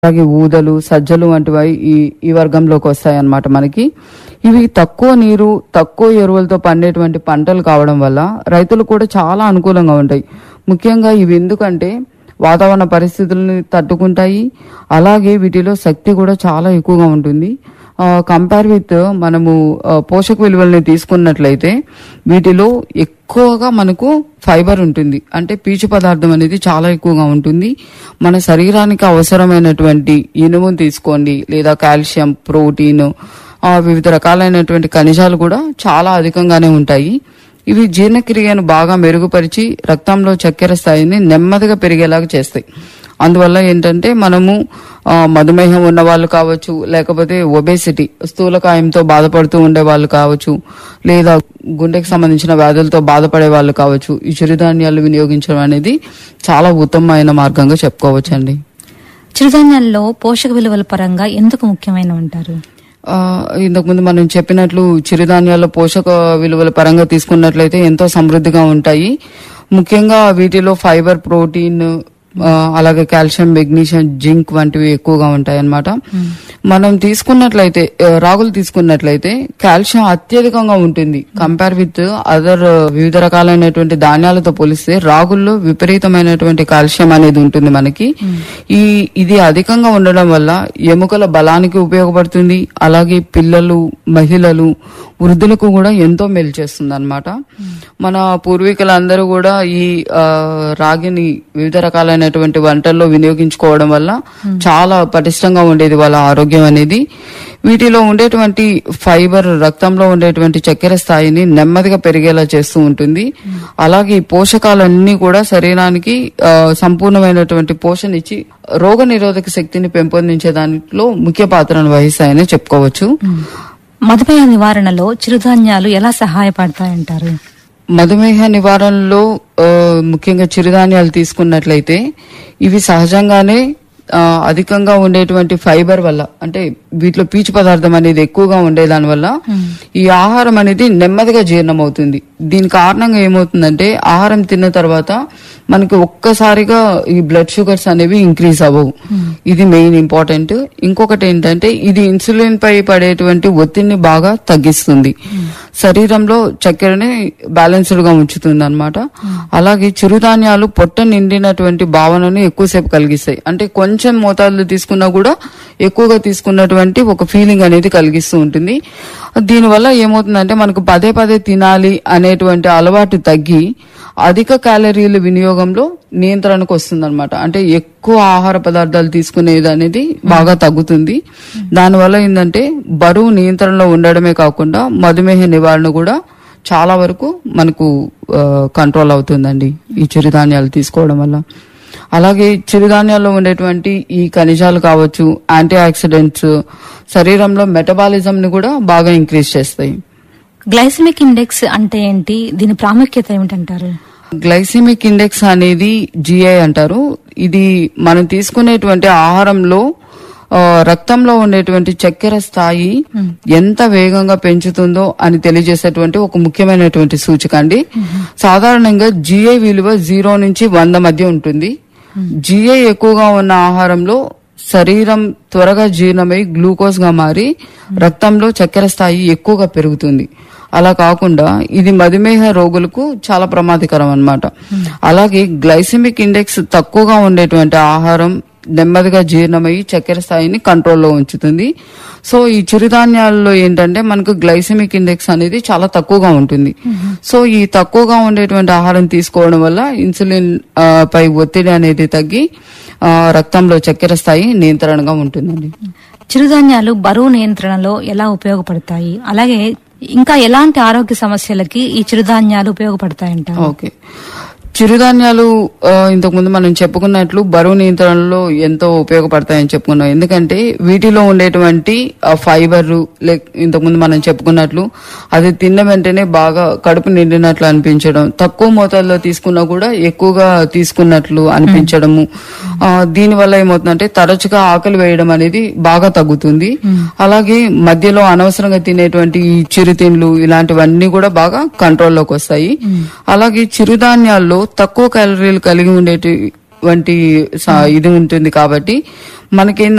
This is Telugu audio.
అలాగే ఊదలు, సజ్జలు వంటివి ఈ వర్గంలోకి వస్తాయన్నమాట మనకి. ఇవి తక్కువ నీరు, తక్కువ ఎరువులతో పండేటువంటి పంటలు కావడం వల్ల రైతులు కూడా చాలా అనుకూలంగా ఉంటాయి. ముఖ్యంగా ఇవి ఎందుకంటే వాతావరణ పరిస్థితులను తట్టుకుంటాయి. అలాగే వీటిలో శక్తి కూడా చాలా ఎక్కువగా ఉంటుంది. కంపేర్ విత్ మనము పోషక విలువల్ని తీసుకున్నట్లయితే వీటిలో ఎక్కువగా మనకు ఫైబర్ ఉంటుంది. అంటే పీచు పదార్థం అనేది చాలా ఎక్కువగా ఉంటుంది. మన శరీరానికి అవసరమైనటువంటి ఇనుమును తీసుకోండి, లేదా కాల్షియం, ప్రోటీన్, వివిధ రకాలైనటువంటి ఖనిజాలు కూడా చాలా అధికంగానే ఉంటాయి. ఇవి జీర్ణక్రియను బాగా మెరుగుపరిచి రక్తంలో చక్కెర స్థాయిని నెమ్మదిగా పెరిగేలాగా చేస్తాయి. అందువల్ల ఏంటంటే మనము మధుమేహం ఉన్న వాళ్ళు కావచ్చు, లేకపోతే ఒబేసిటీ స్థూలకాయంతో బాధపడుతూ ఉండే వాళ్ళు కావచ్చు, లేదా గుండెకి సంబంధించిన వ్యాధులతో బాధపడే వాళ్ళు కావచ్చు, ఈ చిరుధాన్యాలు వినియోగించడం అనేది చాలా ఉత్తమమైన మార్గంగా చెప్పుకోవచ్చండి. చిరుధాన్యాల్లో పోషక విలువల పరంగా ఎందుకు ముఖ్యమైన అంటారు? ఇంతకుముందు మనం చెప్పినట్లు చిరుధాన్యాల్లో పోషక విలువల పరంగా తీసుకున్నట్లయితే ఎంతో సమృద్ధిగా ఉంటాయి. ముఖ్యంగా వీటిలో ఫైబర్, ప్రోటీన్, అలాగే కాల్షియం, మెగ్నీషియం, జింక్ వంటివి ఎక్కువగా ఉంటాయి అన్నమాట. మనం తీసుకున్నట్లయితే రాగులు తీసుకున్నట్లయితే కాల్షియం అత్యధికంగా ఉంటుంది. కంపేర్ విత్ అదర్ వివిధ రకాలైనటువంటి ధాన్యాలతో పోలిస్తే రాగుల్లో విపరీతమైనటువంటి కాల్షియం అనేది ఉంటుంది మనకి. ఇది అధికంగా ఉండడం వల్ల ఎముకల బలానికి ఉపయోగపడుతుంది. అలాగే పిల్లలు, మహిళలు, వృద్ధులకు కూడా ఎంతో మేలు చేస్తుంది అన్నమాట. మన పూర్వీకులందరూ కూడా ఈ రాగిని వివిధ రకాలైనటువంటి వంటల్లో వినియోగించుకోవడం వల్ల చాలా పటిష్టంగా ఉండేది వాళ్ళ ఆరోగ్యం అనేది. వీటిలో ఉండేటువంటి ఫైబర్ రక్తంలో ఉండేటువంటి చక్కెర స్థాయిని నెమ్మదిగా పెరిగేలా చేస్తూ ఉంటుంది. అలాగే ఈ పోషకాలన్నీ కూడా శరీరానికి సంపూర్ణమైనటువంటి పోషణ ఇచ్చి రోగ నిరోధక శక్తిని పెంపొందించే దాంట్లో ముఖ్య పాత్రను వహిస్తాయని చెప్పుకోవచ్చు. మధుమేహ నివారణలో చిరుధాన్యాలు ఎలా సహాయపడతాయంటారు? మధుమేహ నివారణలో ముఖ్యంగా చిరుధాన్యాలు తీసుకున్నట్లయితే ఇవి సహజంగానే అధికంగా ఉండేటువంటి ఫైబర్ వల్ల, అంటే వీటిలో పీచు పదార్థం అనేది ఎక్కువగా ఉండేదాని వల్ల ఈ ఆహారం అనేది నెమ్మదిగా జీర్ణం అవుతుంది. దీని కారణంగా ఏమవుతుందంటే ఆహారం తిన్న తర్వాత మనకి ఒక్కసారిగా ఈ బ్లడ్ షుగర్స్ అనేవి ఇంక్రీజ్ అవ్వవు. ఇది మెయిన్ ఇంపార్టెంట్. ఇంకొకటి ఏంటంటే ఇది ఇన్సులిన్ పై పడేటువంటి ఒత్తిడిని బాగా తగ్గిస్తుంది. శరీరంలో చక్కెరని బ్యాలెన్స్డ్ గా ఉంచుతుంది అన్నమాట. అలాగే చిరుధాన్యాలు పొట్ట నిండినటువంటి భావనను ఎక్కువసేపు కలిగిస్తాయి. అంటే కొంచెం మోతాదులు తీసుకున్నా కూడా ఎక్కువగా తీసుకున్నటువంటి ఒక ఫీలింగ్ అనేది కలిగిస్తూ ఉంటుంది. దీనివల్ల ఏమవుతుందంటే మనకు పదే పదే తినాలి అనేటువంటి అలవాటు తగ్గి అధిక క్యాలరీల వినియోగంలో నియంత్రణకు వస్తుంది అనమాట. అంటే ఎక్కువ ఆహార పదార్థాలు తీసుకునేది అనేది బాగా తగ్గుతుంది. దానివల్ల ఏంటంటే బరువు నియంత్రణలో ఉండడమే కాకుండా మధుమేహ నివారణ కూడా చాలా వరకు మనకు కంట్రోల్ అవుతుందండి ఈ చిరుధాన్యాలు తీసుకోవడం వల్ల. అలాగే చిరుధాన్యాల్లో ఉండేటువంటి ఈ ఖనిజాలు కావచ్చు, యాంటీ ఆక్సిడెంట్స్ శరీరంలో మెటబాలిజం ని కూడా బాగా ఇంక్రీజ్ చేస్తాయి. గ్లైసెమిక్ ఇండెక్స్ అంటే ఏంటి? దీని ప్రాముఖ్యత ఏమిటంటారు? గ్లైసెమిక్ ఇండెక్స్ అనేది GI అంటారు. ఇది మనం తీసుకునేటువంటి ఆహారంలో రక్తంలో ఉండేటువంటి చక్కెర స్థాయి ఎంత వేగంగా పెంచుతుందో అని తెలియజేసేటువంటి ఒక ముఖ్యమైనటువంటి సూచిక అండి. సాధారణంగా GI విలువ 0 నుంచి 100 మధ్య ఉంటుంది. GI ఎక్కువగా ఉన్న ఆహారంలో శరీరం త్వరగా జీర్ణమై గ్లూకోజ్ గా మారి రక్తంలో చక్కెర స్థాయి ఎక్కువగా పెరుగుతుంది. అలా కాకుండా ఇది మధుమేహ రోగులకు చాలా ప్రమాదకరం అన్నమాట. అలాగే గ్లైసెమిక్ ఇండెక్స్ తక్కువగా ఉండేటువంటి ఆహారం నెమ్మదిగా జీర్ణమై చక్కెర స్థాయిని కంట్రోల్లో ఉంచుతుంది. సో ఈ చిరుధాన్యాల్లో ఏంటంటే మనకు గ్లైసెమిక్ ఇండెక్స్ అనేది చాలా తక్కువగా ఉంటుంది. సో ఈ తక్కువగా ఉండేటువంటి ఆహారం తీసుకోవడం వల్ల ఇన్సులిన్ పై ఒత్తిడి అనేది తగ్గి రక్తంలో చక్కెర స్థాయి నియంత్రణగా ఉంటుందండి. చిరుధాన్యాలు బరువు నియంత్రణలో ఎలా ఉపయోగపడతాయి? అలాగే ఇంకా ఎలాంటి ఆరోగ్య సమస్యలకి ఈ చిరుధాన్యాలు ఉపయోగపడతాయంట? ఓకే, చిరుధాన్యాలు ఇంతకుముందు మనం చెప్పుకున్నట్లు బరువు నియంత్రణలో ఎంతో ఉపయోగపడతాయని చెప్పుకున్నాం. ఎందుకంటే వీటిలో ఉండేటువంటి ఫైబర్ ఇంతకుముందు మనం చెప్పుకున్నట్లు అది తిన్న వెంటనే బాగా కడుపు నిండినట్లు అనిపించడం, తక్కువ మోతాదులో తీసుకున్నా కూడా ఎక్కువగా తీసుకున్నట్లు అనిపించడము. దీనివల్ల ఏమవుతుందంటే తరచుగా ఆకలి వేయడం అనేది బాగా తగ్గుతుంది. అలాగే మధ్యలో అనవసరంగా తినేటువంటి ఈ చిరుతిండ్లు ఇలాంటివన్నీ కూడా బాగా కంట్రోల్లోకి వస్తాయి. అలాగే చిరుధాన్యాల్లో తక్కువ క్యాలరీలు కలిగి ఉండేటువంటి ఇది ఉంటుంది కాబట్టి మనకేందంటే